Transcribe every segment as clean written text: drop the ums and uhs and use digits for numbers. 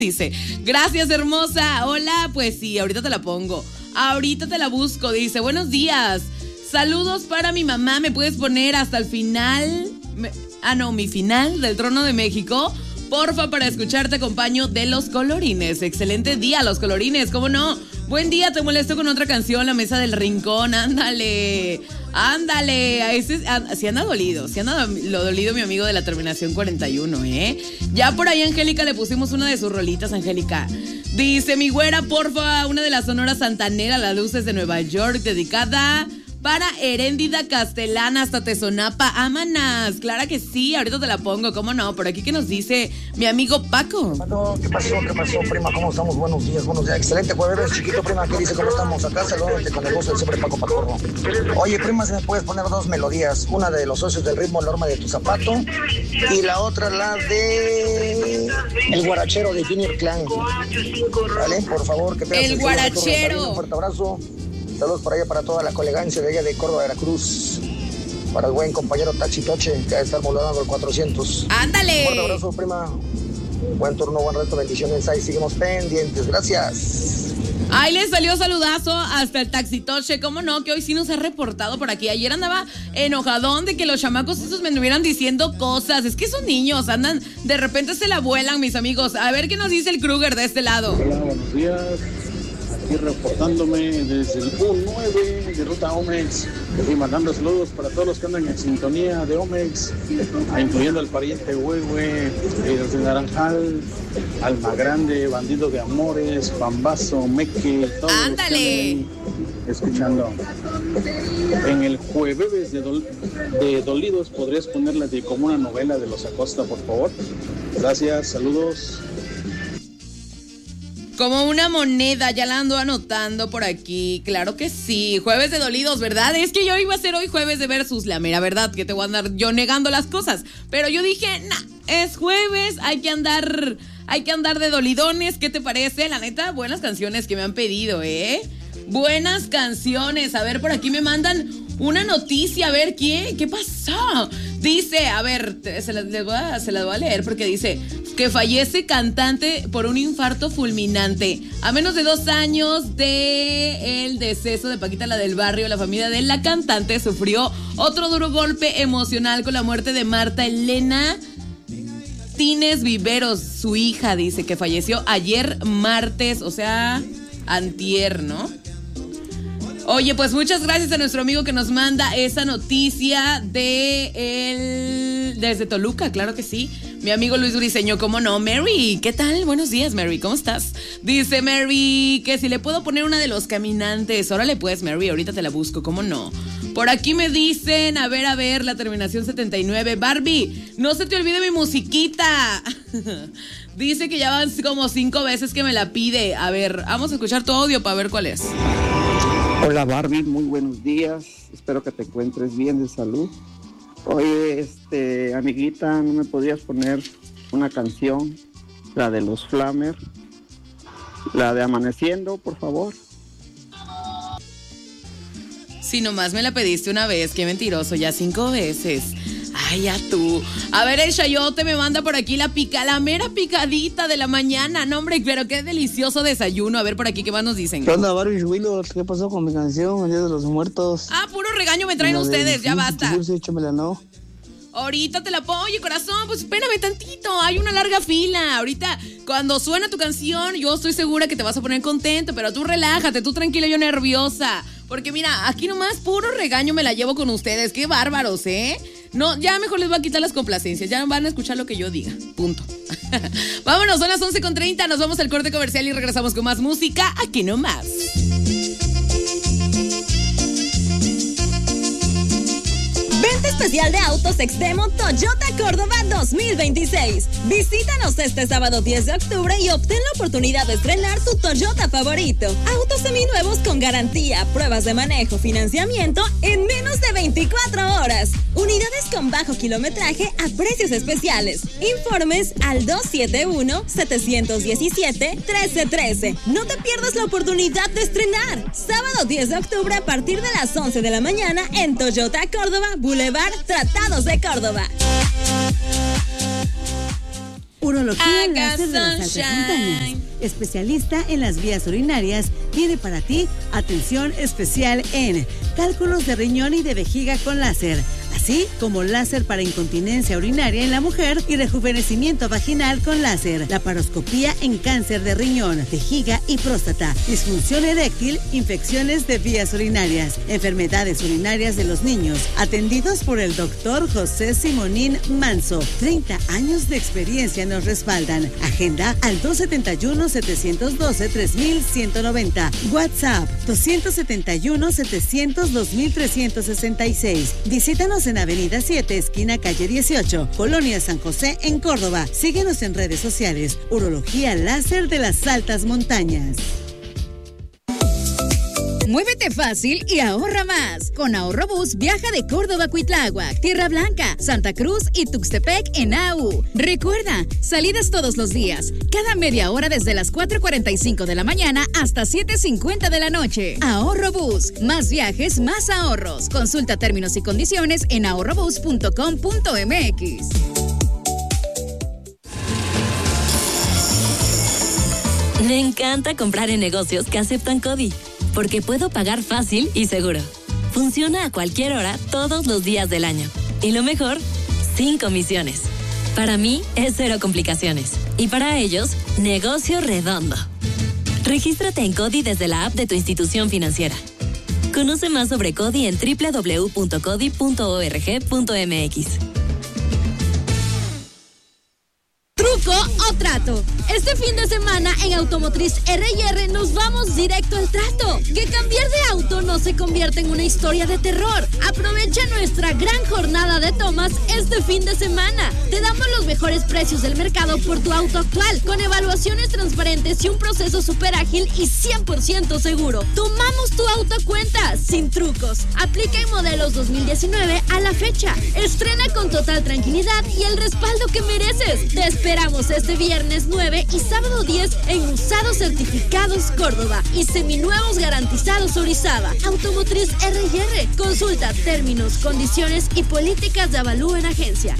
Dice, gracias hermosa. Hola, pues sí, ahorita te la pongo. Ahorita te la busco. Dice, buenos días. Saludos para mi mamá. ¿Me puedes poner hasta el final? Mi final del Trono de México. Porfa, para escucharte acompaño de Los Colorines. Excelente día, Los Colorines, ¿cómo no? Buen día, te molesto con otra canción, La Mesa del Rincón. Ándale. Sí anda dolido, lo dolido mi amigo de la terminación 41, ¿eh? Ya por ahí Angélica le pusimos una de sus rolitas, Angélica. Dice, mi güera, porfa, una de las Sonora Santanera, Las Luces de Nueva York, dedicada para Heréndida Castellana hasta Tezonapa. Ámanas, claro que sí, ahorita te la pongo, ¿cómo no? Por aquí, ¿qué nos dice mi amigo Paco? ¿Qué pasó, prima? ¿Cómo estamos? Buenos días. Excelente jueves, chiquito, prima. ¿Qué dice? ¿Cómo estamos? Acá saludándote con el gusto del siempre Paco Pacorro. Oye, prima, si me puedes poner dos melodías. Una de Los Socios del Ritmo, La Horma de tu Zapato. Y la otra, la de El Guarachero de Junior Clan. ¿Vale? Por favor, que te El Guarachero. Un fuerte abrazo. Saludos por allá para toda la colegancia de allá de Córdoba, Veracruz. Para el buen compañero Taxi Toche, que va a estar volando el 400. ¡Ándale! Un fuerte abrazo, prima. Buen turno, buen resto, bendiciones. Ahí seguimos pendientes. Gracias. Ahí le salió saludazo hasta el Taxitoche, cómo no, que hoy sí nos ha reportado por aquí. Ayer andaba enojadón de que los chamacos esos me estuvieran diciendo cosas. Es que esos niños andan, de repente se la vuelan, mis amigos. A ver qué nos dice el Kruger de este lado. Hola, buenos días. Aquí reportándome desde el U9 de Ruta Omex. Y mandando saludos para todos los que andan en sintonía de Omex, incluyendo al pariente Huehue, los de Naranjal, Alma Grande, Bandido de Amores, Pambazo, Meque, todos los que andan ahí escuchando. En el jueves de Dolidos, ¿podrías ponerla de como una novela de los Acosta, por favor? Gracias, saludos. Como una moneda, ya la ando anotando por aquí. Claro que sí, jueves de Dolidos, ¿verdad? Es que yo iba a hacer hoy jueves de Versus, la mera verdad, que te voy a andar yo negando las cosas. Pero yo dije, es jueves, hay que andar de dolidones, ¿qué te parece? La neta, buenas canciones que me han pedido, ¿eh? Buenas canciones. A ver, por aquí me mandan una noticia, a ver, ¿qué pasó? Dice, a ver, se las voy a leer porque dice que fallece cantante por un infarto fulminante. A menos de 2 años de el deceso de Paquita, la del barrio, la familia de la cantante sufrió otro duro golpe emocional con la muerte de Marta Elena Tines Viveros, su hija, dice que falleció ayer martes, o sea, antier, ¿no? Oye, pues muchas gracias a nuestro amigo que nos manda esa noticia desde Toluca, claro que sí. Mi amigo Luis Briceño, ¿cómo no? Mary, ¿qué tal? Buenos días, Mary, ¿cómo estás? Dice Mary que si le puedo poner una de Los Caminantes. Órale pues, Mary, ahorita te la busco, ¿cómo no? Por aquí me dicen, a ver, la terminación 79. Barbie, no se te olvide mi musiquita. Dice que ya van como 5 veces que me la pide. A ver, vamos a escuchar tu audio para ver cuál es. Hola Barbie, muy buenos días. Espero que te encuentres bien de salud. Oye, amiguita, ¿no me podrías poner una canción? La de los Flamer. La de Amaneciendo, por favor. Si nomás me la pediste una vez, qué mentiroso, ya 5 veces. Ay, ya tú. A ver, el Chayote me manda por aquí la mera picadita de la mañana. No, hombre, pero qué delicioso desayuno. A ver, por aquí, ¿qué más nos dicen? ¿Qué onda, Barbie Willows? ¿Qué pasó con mi canción, El Día de los Muertos? Puro regaño me traen ustedes, ya basta. Échamela, ¿no? Ahorita te la pongo, oye, corazón, pues espérame tantito, hay una larga fila. Ahorita, cuando suena tu canción, yo estoy segura que te vas a poner contento, pero tú relájate, tú tranquila, yo nerviosa. Porque mira, aquí nomás puro regaño me la llevo con ustedes, qué bárbaros, ¿eh? No, ya mejor les voy a quitar las complacencias, ya van a escuchar lo que yo diga, punto. Vámonos, son las 11:30, nos vamos al corte comercial y regresamos con más música, aquí nomás. Venta especial de autos Extremo Toyota Córdoba 2026. Visítanos este sábado 10 de octubre y obtén la oportunidad de estrenar tu Toyota favorito. Autos seminuevos con garantía, pruebas de manejo, financiamiento en menos de 24 horas. Unidades con bajo kilometraje a precios especiales. Informes al 271-717-1313. No te pierdas la oportunidad de estrenar. Sábado 10 de octubre a partir de las 11 de la mañana en Toyota Córdoba, Boulevard Tratados de Córdoba. Urología Láser de las Altas Montañas, especialista en las vías urinarias, tiene para ti atención especial en cálculos de riñón y de vejiga con láser, así como láser para incontinencia urinaria en la mujer y rejuvenecimiento vaginal con láser, laparoscopía en cáncer de riñón, vejiga y próstata, disfunción eréctil, infecciones de vías urinarias, enfermedades urinarias de los niños, atendidos por el doctor José Simonín Manso. 30 años de experiencia nos respaldan. Agenda al 271-712-3190. WhatsApp 271-700-2366. Visítanos en Avenida 7, esquina calle 18, Colonia San José, en Córdoba. Síguenos en redes sociales. Urología Láser de las Altas Montañas. Muévete fácil y ahorra más. Con Ahorrobús viaja de Córdoba a Cuitláhuac, Tierra Blanca, Santa Cruz y Tuxtepec en AU. Recuerda, salidas todos los días, cada media hora desde las 4:45 de la mañana hasta 7:50 de la noche. Ahorrobús, más viajes, más ahorros. Consulta términos y condiciones en ahorrobús.com.mx. Me encanta comprar en negocios que aceptan CODI, porque puedo pagar fácil y seguro. Funciona a cualquier hora, todos los días del año. Y lo mejor, sin comisiones. Para mí, es cero complicaciones. Y para ellos, negocio redondo. Regístrate en CODI desde la app de tu institución financiera. Conoce más sobre CODI en www.codi.org.mx. ¿Truco o trato? Este fin de semana en Automotriz R&R nos vamos directo al trato. Que cambiar de auto no se convierta en una historia de terror. Aprovecha nuestra gran jornada de tomas este fin de semana. Te damos los mejores precios del mercado por tu auto actual, con evaluaciones transparentes y un proceso súper ágil y 100% seguro. Tomamos tu auto a cuenta, sin trucos. Aplica en modelos 2019 a la fecha. Estrena con total tranquilidad y el respaldo que mereces. Te esperamos este viernes 9 y sábado 10 en Usados Certificados Córdoba y Seminuevos Garantizados Orizaba. Automotriz R&R. Consulta términos, condiciones y políticas de avalúo en agencia.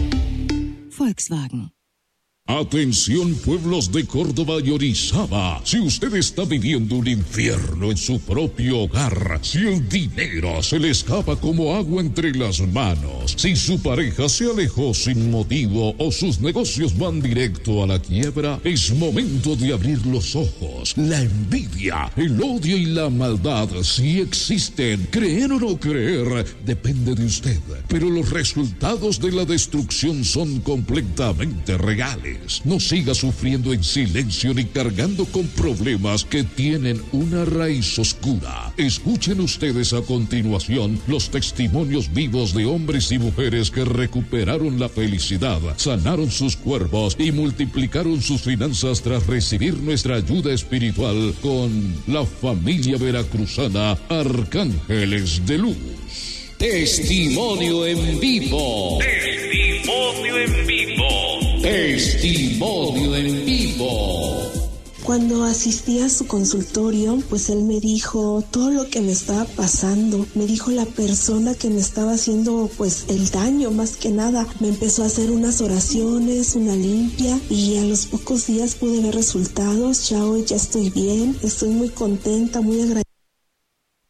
Volkswagen. Atención, pueblos de Córdoba y Orizaba. Si usted está viviendo un infierno en su propio hogar, si el dinero se le escapa como agua entre las manos, si su pareja se alejó sin motivo o sus negocios van directo a la quiebra, es momento de abrir los ojos. La envidia, el odio y la maldad sí existen. Creer o no creer depende de usted, pero los resultados de la destrucción son completamente reales. No siga sufriendo en silencio ni cargando con problemas que tienen una raíz oscura. Escuchen ustedes a continuación los testimonios vivos de hombres y mujeres que recuperaron la felicidad, sanaron sus cuerpos y multiplicaron sus finanzas tras recibir nuestra ayuda espiritual con la familia veracruzana Arcángeles de Luz. Testimonio en vivo. Testimonio en vivo. Testimonio en vivo. Cuando asistí a su consultorio, pues él me dijo todo lo que me estaba pasando. Me dijo la persona que me estaba haciendo pues el daño, más que nada. Me empezó a hacer unas oraciones, una limpia, y a los pocos días pude ver resultados. Ya hoy ya estoy bien, estoy muy contenta, muy agradecida